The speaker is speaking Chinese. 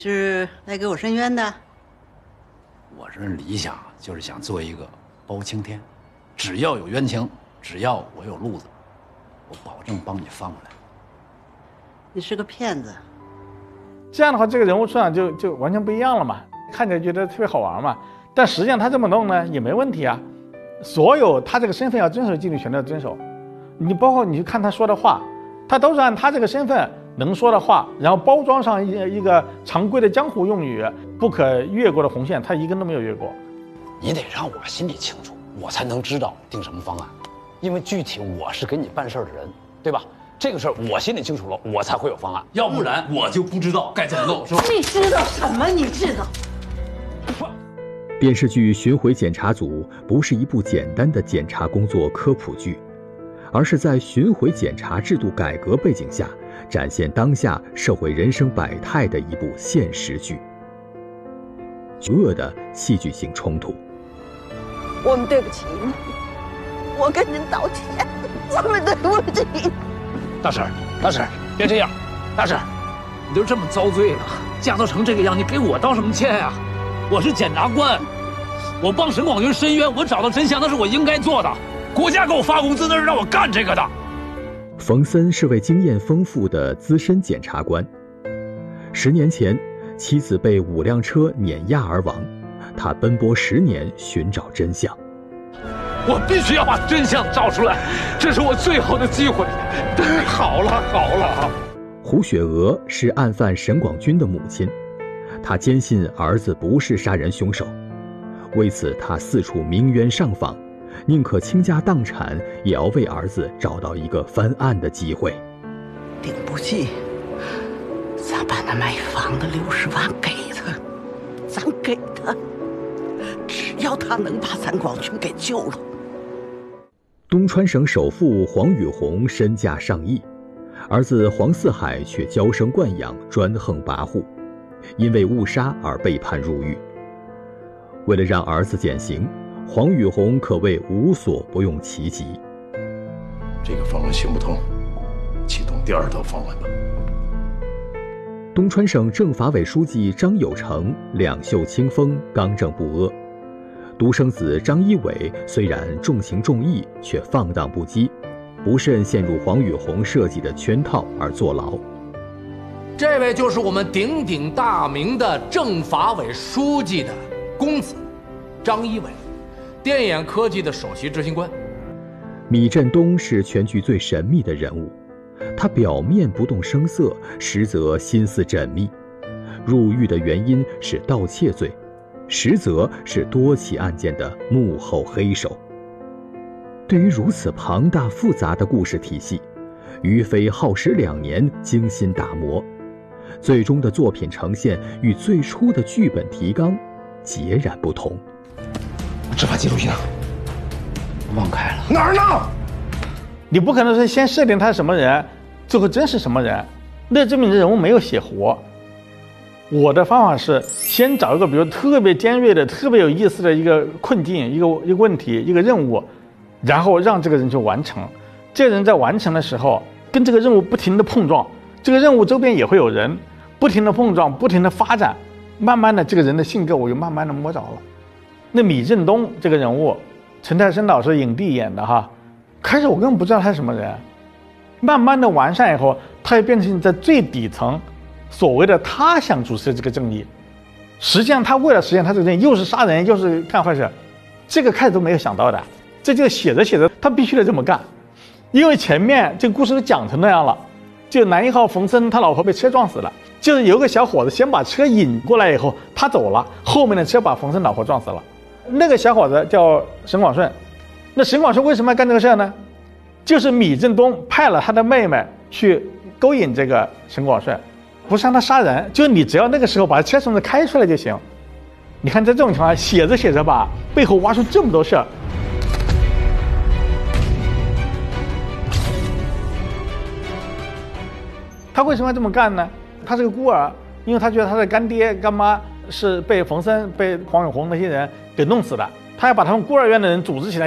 是来给我申冤的？ 我这理想就是想做一个包青天，只要有冤情，只要我有路子，我保证帮你翻过来。 你是个骗子。 这样的话，这个人物出场就完全不一样了嘛，看起来觉得特别好玩嘛。但实际上他这么弄呢也没问题啊，所有他这个身份要遵守纪律全都要遵守。你包括你去看他说的话，他都是按他这个身份能说的话，然后包装上一个常规的江湖用语，不可越过的红线，他一根都没有越过。 你得让我心里清楚，我才能知道定什么方案，因为具体我是给你办事的人，对吧？这个事儿我心里清楚了，我才会有方案，要不然我就不知道该怎么做，是吧？ 你知道什么？你知道？ 电视剧《巡回检查组》不是一部简单的检查工作科普剧，而是在巡回检查制度改革背景下，展现当下社会人生百态的一部现实剧。恶的戏剧性冲突。 我们对不起你，我跟您道歉，我们对不起。 大婶，别这样，大婶， 你都这么遭罪了，嫁都成这个样，你给我道什么歉呀？我是检察官，我帮沈广军申冤，我找到真相，那是我应该做的。国家给我发工资，那是让我干这个的。 冯森是位经验丰富的资深检察官。10年前，妻子被5辆车碾压而亡，他奔波10年寻找真相。 我必须要把真相找出来，这是我最后的机会。好了。 胡雪娥是案犯沈广军的母亲，她坚信儿子不是杀人凶手，为此她四处鸣冤上访，宁可倾家荡产，也要为儿子找到一个翻案的机会。 顶不济，咱把那卖房的60万给他，咱给他，只要他能把咱广军给救了。 东川省首富黄宇红身价上亿，儿子黄四海却娇生惯养，专横跋扈，因为误杀而被判入狱。为了让儿子减刑，黄宇红可谓无所不用其极。 这个方案行不通，启动第2套方案吧。 东川省政法委书记张有成两袖清风，刚正不阿。独生子张一伟虽然重情重义，却放荡不羁，不慎陷入黄宇红设计的圈套而坐牢。 这位就是我们鼎鼎大名的政法委书记的公子张一伟，电眼科技的首席执行官。 米振东是全局最神秘的人物，他表面不动声色，实则心思缜密。入狱的原因是盗窃罪，实则是多起案件的幕后黑手。对于如此庞大复杂的故事体系，于飞耗时2年精心打磨，最终的作品呈现与最初的剧本提纲截然不同。 执法记录仪呢？ 忘开了。 哪儿呢？ 你不可能是先设定他是什么人，最后真是什么人，那证明这人物没有写活。我的方法是先找一个比如特别尖锐的、特别有意思的一个困境、一个问题、一个任务，然后让这个人去完成。这个人在完成的时候，跟这个任务不停的碰撞，这个任务周边也会有人不停的碰撞、不停的发展，慢慢的这个人的性格我就慢慢的摸着了。那米振东这个人物，陈泰生老师影帝演的哈，开始我根本不知道他是什么人，慢慢的完善以后，他也变成在最底层所谓的他想主持这个正义，实际上他为了实现他这个正义，又是杀人又是干坏事，这个开始都没有想到的，这就写着写着他必须得这么干，因为前面这个故事都讲成那样了，就男1号冯森他老婆被车撞死了，就是有个小伙子先把车引过来以后他走了，后面的车把冯森老婆撞死了。那个小伙子叫沈广顺，那沈广顺为什么要干这个事呢？就是米振东派了他的妹妹去勾引这个沈广顺，不是让他杀人，就是你只要那个时候把车从这开出来就行。你看在这种情况下写着写着吧，背后挖出这么多事儿。他为什么要这么干呢？他是个孤儿，因为他觉得他的干爹干妈是被冯森、被黄永红那些人给弄死的，他要把他们孤儿院的人组织起来。